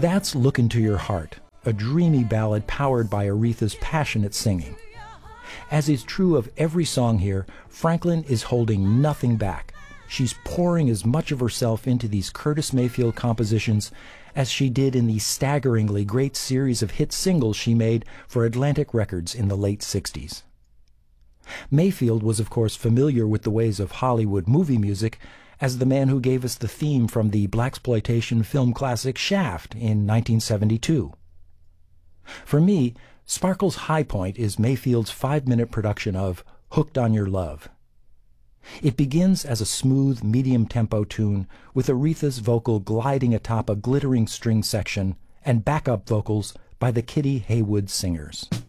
That's Look Into Your Heart, a dreamy ballad powered by Aretha's passionate singing. As is true of every song here, Franklin is holding nothing back. She's pouring as much of herself into these Curtis Mayfield compositions as she did in the staggeringly great series of hit singles she made for Atlantic Records in the late 60s. Mayfield was, of course, familiar with the ways of Hollywood movie music as the man who gave us the theme from the blaxploitation film classic Shaft in 1972. For me, Sparkle's high point is Mayfield's 5-minute production of Hooked on Your Love. It begins as a smooth, medium-tempo tune with Aretha's vocal gliding atop a glittering string section and backup vocals by the Kitty Haywood Singers.